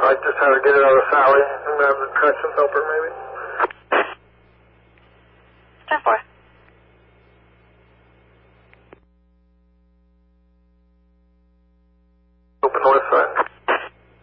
like just how to get it out of Sally and have the corrections helper maybe. 10-4.